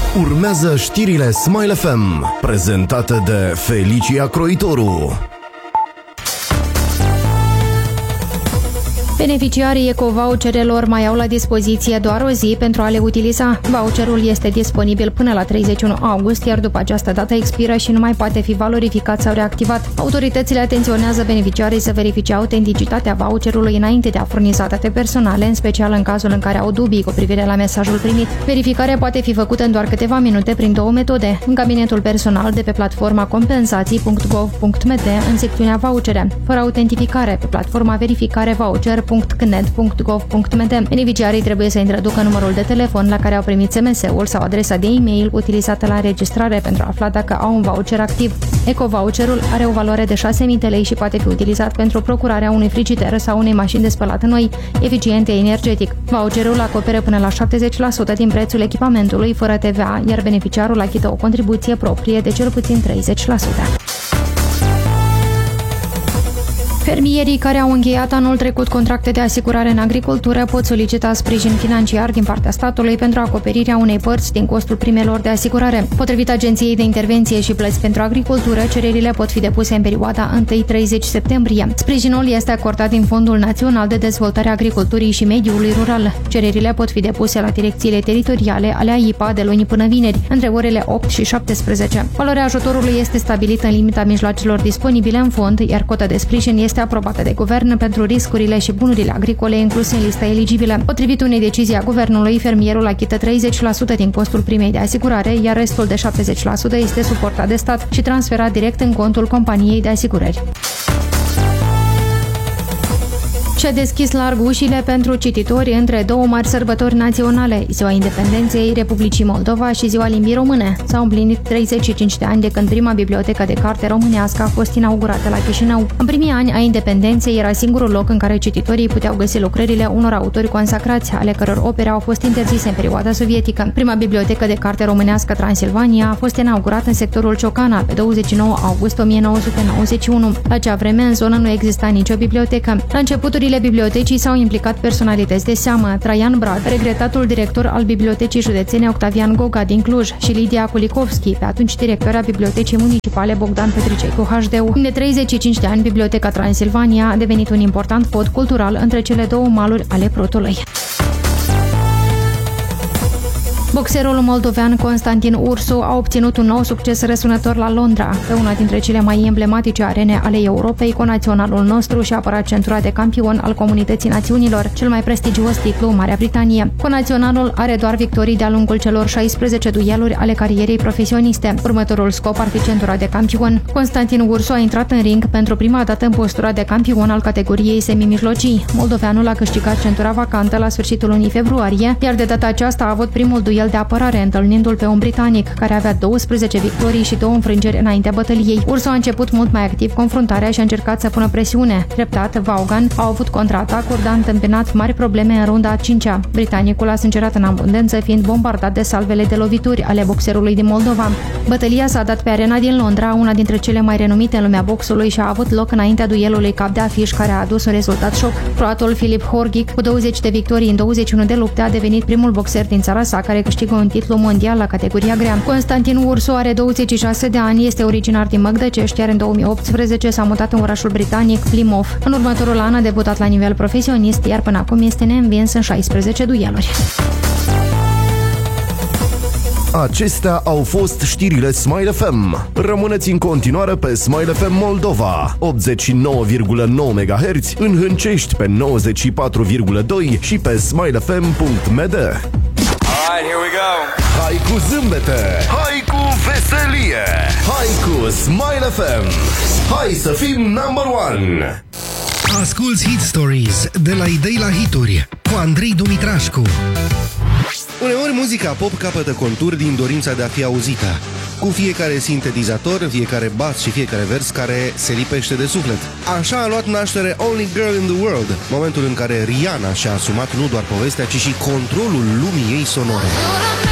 Urmează știrile Smile FM, prezentate de Felicia Croitoru. Beneficiarii ecovoucherelor mai au la dispoziție doar o zi pentru a le utiliza. Voucherul este disponibil până la 31 august, iar după această dată expiră și nu mai poate fi valorificat sau reactivat. Autoritățile atenționează beneficiarii să verifice autenticitatea voucherului înainte de a furniza date personale, în special în cazul în care au dubii cu privire la mesajul primit. Verificarea poate fi făcută în doar câteva minute prin două metode: în cabinetul personal de pe platforma compensații.gov.md în secțiunea vouchere, fără autentificare pe platforma verificare voucher.cned.gov.md. Beneficiarii trebuie să introducă numărul de telefon la care au primit SMS-ul sau adresa de e-mail utilizată la înregistrare pentru a afla dacă au un voucher activ. Ecovoucherul are o valoare de 6.000 de lei și poate fi utilizat pentru procurarea unui frigider sau unei mașini de spălat noi, eficiente energetic. Voucherul acoperă până la 70% din prețul echipamentului fără TVA, iar beneficiarul achită o contribuție proprie de cel puțin 30%. Fermierii care au încheiat anul trecut contracte de asigurare în agricultură pot solicita sprijin financiar din partea statului pentru acoperirea unei părți din costul primelor de asigurare. Potrivit Agenției de Intervenție și Plăți pentru Agricultură, cererile pot fi depuse în perioada 1-30 septembrie. Sprijinul este acordat din Fondul Național de Dezvoltare a Agriculturii și Mediului Rural. Cererile pot fi depuse la direcțiile teritoriale ale AIPA de luni până vineri, între orele 8 și 17. Valoarea ajutorului este stabilită în limita mijloacelor disponibile în fond, iar cota de sprijin este aprobată de guvern pentru riscurile și bunurile agricole incluse în lista eligibilă. Potrivit unei decizii a guvernului, fermierul achită 30% din costul primei de asigurare, iar restul de 70% este suportat de stat și transferat direct în contul companiei de asigurări. Și-a deschis larg ușile pentru cititori între două mari sărbători naționale, Ziua Independenței Republicii Moldova și Ziua Limbii Române. S-au împlinit 35 de ani de când prima bibliotecă de carte românească a fost inaugurată la Chișinău. În primii ani a independenței era singurul loc în care cititorii puteau găsi lucrările unor autori consacrați, ale căror opere au fost interzise în perioada sovietică. Prima bibliotecă de carte românească Transilvania a fost inaugurată în sectorul Ciocana pe 29 august 1991. La acea vreme, în zonă nu exista nicio bibliotecă. La începuturile bibliotecii s-au implicat personalități de seamă: Traian Brad, regretatul director al Bibliotecii Județene Octavian Goga din Cluj, și Lidia Kulikovski, pe atunci directora Bibliotecii Municipale Bogdan Petricei cu HD. De 35 de ani, Biblioteca Transilvania a devenit un important pod cultural între cele două maluri ale Prutului. Boxerul moldovean Constantin Ursu a obținut un nou succes răsunător la Londra. Pe una dintre cele mai emblematice arene ale Europei, conaționalul nostru și-a apărat centura de campion al Comunității Națiunilor, cel mai prestigios titlu în Marea Britanie. Conaționalul are doar victorii de-a lungul celor 16 dueluri ale carierei profesioniste. Următorul scop ar fi centura de campion. Constantin Ursu a intrat în ring pentru prima dată în postura de campion al categoriei semimijlocii. Moldoveanul a câștigat centura vacantă la sfârșitul lunii februarie, iar de data aceasta a avut primul duel de apărare, întâlnindu-l pe un britanic care avea 12 victorii și 2 înfrângeri înaintea bătăliei. Ursu a început mult mai activ confruntarea și a încercat să pună presiune. Treptat, Vaughan a avut contraatacuri, dar a întâmpinat mari probleme în runda a 5-a. Britanicul a sângerat în abundență, fiind bombardat de salvele de lovituri ale boxerului din Moldova. Bătălia s-a dat pe arena din Londra, una dintre cele mai renumite în lumea boxului, și a avut loc înaintea duelului cap de afiș, care a adus un rezultat șoc. Croatul Filip Horgic, cu 20 de victorii în 21 de lupte, a devenit primul boxer din țara sa care câștigă un titlu mondial la categoria grea. Constantin Ursu are 26 de ani, este originar din Măgdăcești, iar în 2018 s-a mutat în orașul britanic Plymouth. În următorul an a debutat la nivel profesionist, iar până acum este neînvins în 16 dueluri. Acestea au fost știrile Smile FM. Rămâneți în continuare pe Smile FM Moldova, 89,9 MHz, în Hâncești pe 94,2 și pe smilefm.md. Alright, here we go. Hai cu zâmbete, hai cu veselie, hai cu Smile FM. Hai să fim number one. Asculți Hit Stories de la idei la hituri cu Andrei Dumitrașcu. Uneori muzica pop capătă contur din dorința de a fi auzită, cu fiecare sintetizator, fiecare bas și fiecare vers care se lipește de suflet. Așa a luat naștere Only Girl in the World, momentul în care Rihanna și-a asumat nu doar povestea, ci și controlul lumii ei sonore.